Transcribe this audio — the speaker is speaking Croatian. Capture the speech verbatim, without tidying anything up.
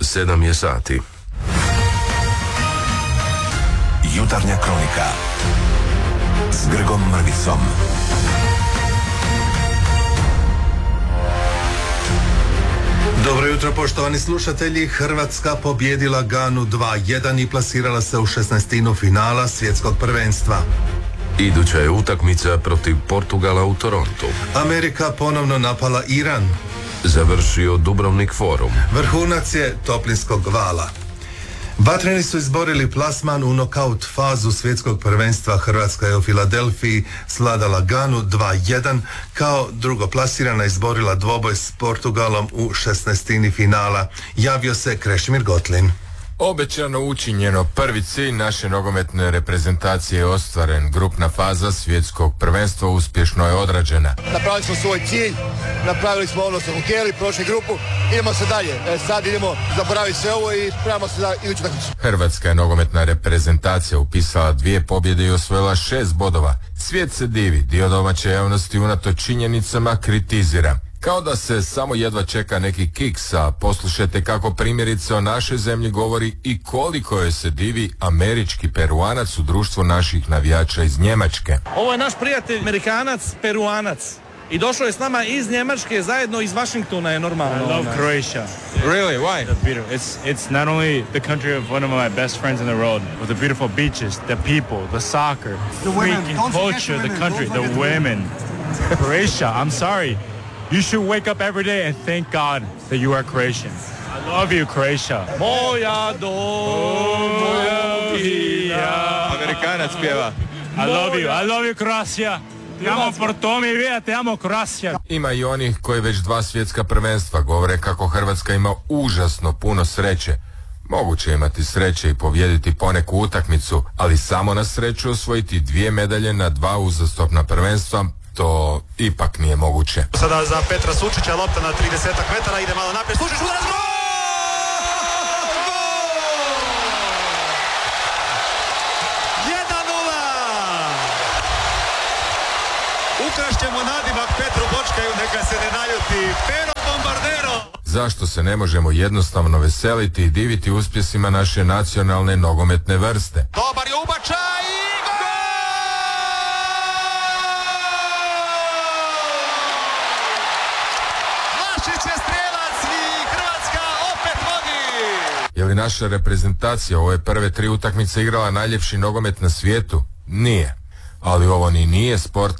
sedam je sati. Jutarnja kronika s Grgom Mrvicom. Dobro jutro, poštovani slušatelji. Hrvatska pobjedila Ganu dva jedan i plasirala se u šesnaestinu finala svjetskog prvenstva. Iduća je utakmica protiv Portugala u Torontu. Amerika ponovno napala Iran. Završio Dubrovnik forum. Vrhunac je toplinskog vala. Vatreni su izborili plasman u nokaut fazu svjetskog prvenstva. Hrvatska je u Filadelfiji sladala Ganu dva jedan, kao drugo plasirana izborila dvoboj s Portugalom u šesnaestini finala. Javio se Krešimir Gotlin. Obećano učinjeno, prvi cilj naše nogometne reprezentacije je ostvaren. Grupna faza svjetskog prvenstva uspješno je odrađena. Napravili smo svoj cilj, napravili smo ono što smo htjeli, prošli grupu, idemo se dalje. E, sad idemo zaboraviti sve ovo i spremamo se za iduću utakmicu. Hrvatska je nogometna reprezentacija upisala dvije pobjede i osvojila šest bodova. Svijet se divi, dio domaće javnosti unatoč činjenicama kritizira. Kao da se samo jedva čeka neki kiks, a poslušajte kako primjerice o našoj zemlji govori i koliko joj se divi američki Peruanac u društvu naših navijača iz Njemačke. Ovo je naš prijatelj Amerikanac, Peruanac. I došao je s nama iz Njemačke, zajedno iz Washingtona je normalno. I love Croatia. Really? Why? It's it's not only the country of one of my best friends in the world, but the beautiful beaches, the people, the soccer, the freaking culture, the country, the women. Croatia, I'm sorry. You should wake up every day and thank God that you are Croatian. I love you, Croatia. Moja domovina. Amerikanac pjeva. I love you. I love you, Croatia. Te amo porto mi vida, te amo Croatia. Ima i onih koji već dva svjetska prvenstva govore kako Hrvatska ima užasno puno sreće. Moguće imati sreće i pobijediti poneku utakmicu, ali samo na sreću osvojiti dvije medalje na dva uzastopna prvenstva, to ipak nije moguće. Sada za Petra Sučića lopta na trideset metara, ide malo naprijed, Sučić udarac, gol! jedan nula! Ukrašćemo nadimak Petru Bočkaju, neka se ne naljuti. Pero Bombardero! Zašto se ne možemo jednostavno veseliti i diviti uspjesima naše nacionalne nogometne vrste? Dobar je ubačaj i gol! Je li naša reprezentacija ove prve tri utakmice igrala najljepši nogomet na svijetu? Nije. Ali ovo ni nije sport